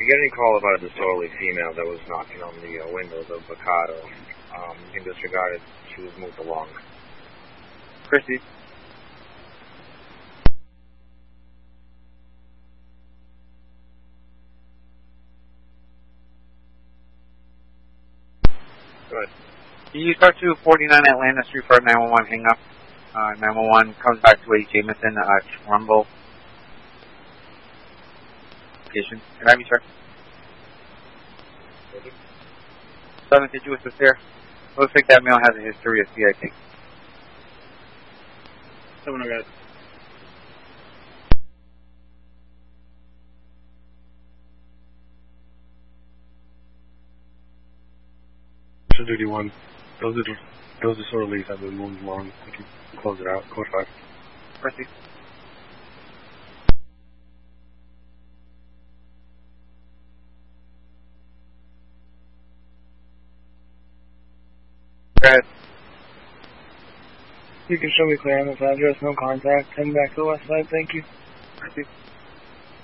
get any call about a disorderly female that was knocking on the windows of Bacado, you can disregard it. She was moved along. Proceed. Good. Can you start to 49 Atlanta Street for a 911 hang up? 911 comes back to a Jameson Trumbull location. Can I have you, sir? Southern, did you assist there? Looks like that male has a history of CIT. Someone got 31. Those disorderlies have been moved along. We can close it out. Code 5. Proceed. Go ahead. You can show me clear on this address. No contact. Heading back to the west side. Thank you. Proceed.